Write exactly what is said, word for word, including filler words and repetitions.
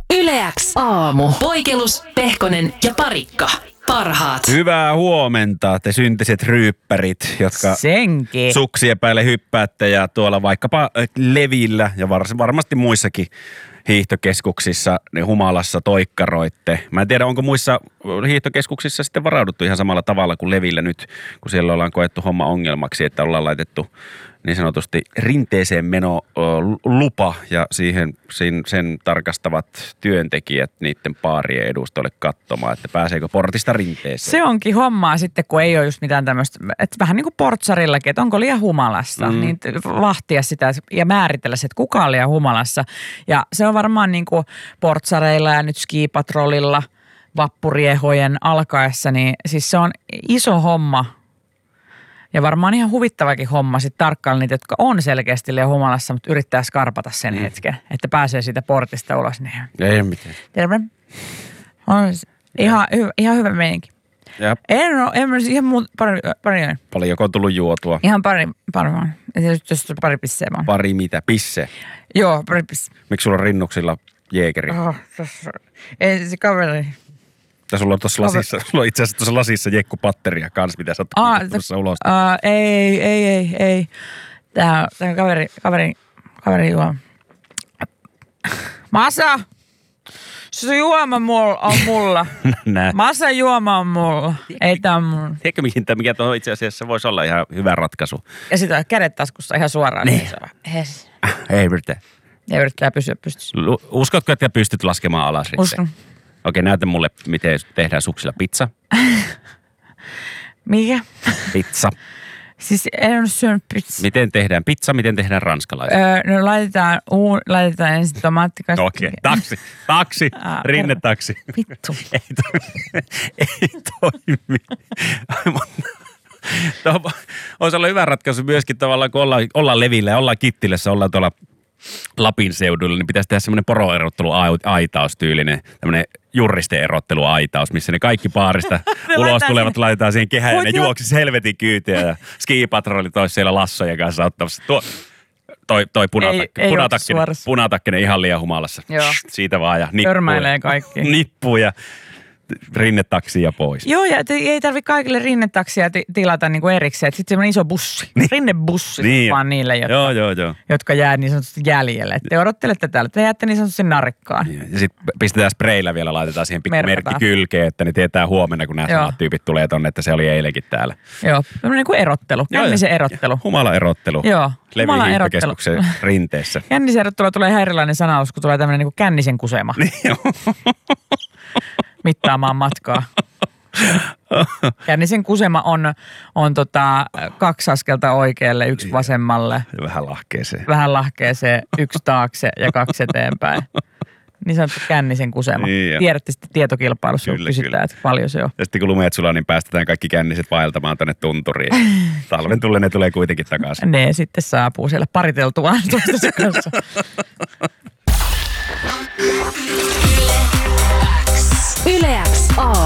Yle X aamu. Poikelus, Pehkonen ja Parikka. Parhaat. Hyvää huomenta, te syntiset ryyppärit, jotka Senki. suksien päälle hyppäätte ja tuolla vaikkapa levillä ja var- varmasti muissakin hiihtokeskuksissa, ne humalassa toikkaroitte. Mä en tiedä, onko muissa hiihtokeskuksissa sitten varauduttu ihan samalla tavalla kuin levillä nyt, kun siellä ollaan koettu homma ongelmaksi, että ollaan laitettu niin sanotusti rinteeseen meno lupa ja siihen sen, sen tarkastavat työntekijät niiden paarien edustolle katsomaan, että pääseekö portista rinteeseen. Se onkin hommaa sitten, kun ei ole just mitään tämmöistä, että vähän niin kuin portsarillakin, että onko liian humalassa, mm. niin vahtia sitä ja määritellä se, että kuka on liian humalassa. Ja se on varmaan niin kuin portsareilla ja nyt skipatrollilla vappuriehojen alkaessa, niin siis se on iso homma. Ja varmaan ihan huvittavakin homma sitten tarkkailla niitä, jotka on selkeästi liian humalassa, mutta yrittää skarpata sen mm. hetken, että pääsee siitä portista ulos. Niin. Ei mitään. Terve. On ihan, hy, ihan hyvä meininki. Jep. En ole, en ole ihan muut, pari, pari. Paljonko on tullut juotua? Ihan pari, pari vaan. Jos pari pisseä vaan. Pari mitä? Pisse? Joo, pari pisseä. Miksi sulla on rinnuksilla jeekeri? Oho, tässä. Ei se kaveri. Tai sulla on tuossa lasissa, sulla on itse asiassa tuossa lasissa jekkupatteria kanssa, mitä sä oot tuossa ulos. Aa, ei, ei, ei, ei. Tää, tää kaveri, kaveri, kaveri juo. Masa! Se juoma mulla on mulla. Masa juoma on mulla. Ei tää on mulla. Tiedätkö mihin tämä, mikä tuohon itse asiassa voisi olla ihan hyvä ratkaisu? Ja sitä kädet taskussa ihan suoraan. Niin. Hes. Ei yrittää. Ja yrittää pysyä pystyssä. Uskotko, että pystyt laskemaan alas rinteen? Uskon. Okei, näytä mulle, miten tehdään suksilla pizza. Mikä? Pizza. Siis en ole syönyt pizza. Miten tehdään pizza, miten tehdään ranskalaisia? Öö, no laitetaan, uu, laitetaan ensin tomaattikasti. Okei, taksi, taksi, Aa, rinnetaksi. Vittu. Ei toimi. Ei toimi. Tuo olisi ollut hyvä ratkaisu myöskin tavallaan, kun ollaan, ollaan levillä ja ollaan Kittilässä, ollaan tuolla Lapin seudulla, niin pitäisi tehdä semmoinen poroerottelu-aitaustyylinen, tämmöinen jurristen erottelu-aitaus, missä ne kaikki paarista ulos tulevat sinne. Laitetaan siihen kehään ja ne juoksisi helvetin kyytiä ja skipatrollit olisi siellä lassojen kanssa ottamassa. Tuo, toi toi punatakkinen, punatakkinen, punatakkinen ihan liian humalassa. Joo. Siitä vaan ja nippuja. Törmäilee kaikki. Nippuja. Rinnetaksia pois. Joo, ja ei tarvitse kaikille rinnetaksia t- tilata niinku erikseen. Sitten semmoinen iso bussi, niin. rinnebussi niin. vaan niille, jotka, joo, joo, joo. jotka jää niin sanotusti jäljelle. Et te odottelette täällä, te jäätte niin sanotusti narikkaan. Ja sitten pistetään spreillä vielä, laitetaan siihen pikku merkki kylkeen, että ne tietää huomenna, kun nämä samat tyypit tulee tonne, että se oli eilenkin täällä. Joo, semmoinen niin kuin erottelu, kännisen erottelu. Humala erottelu. Joo, humala erottelu. Levi-hiihtokeskuksen rinteessä. Kännisen erottelu tulee ihan erilainen sanaus, kun tulee tämmöinen niin kuin kännisen kusema. Mittaamaan matkaa. Kännisen kusema on, on tota, kaksi askelta oikealle, yksi vasemmalle. Vähän lahkeeseen. Vähän lahkeeseen, yksi taakse ja kaksi eteenpäin. Niin sanottu kännisen kusema. Niin tiedätte sitten tietokilpailussa, kun kysytään, että paljon se on. Ja sitten kun lumeet sulaa, niin päästetään kaikki känniset vaeltamaan tänne tunturiin. Talven tullen ne tulee kuitenkin takaisin. Ne sitten saapuu siellä pariteltuaan toistensa kanssa. Yle X aamu.